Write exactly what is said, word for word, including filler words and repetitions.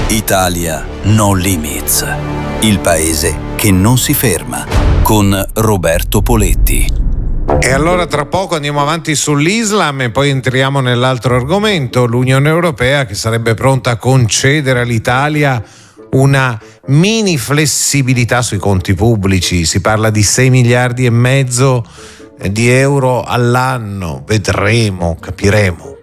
Italia No Limits, il paese che non si ferma, con Roberto Poletti. E allora tra poco andiamo avanti sull'Islam e poi entriamo nell'altro argomento, l'Unione Europea che sarebbe pronta a concedere all'Italia una mini flessibilità sui conti pubblici. Si parla di sei miliardi e mezzo di euro all'anno, vedremo, capiremo.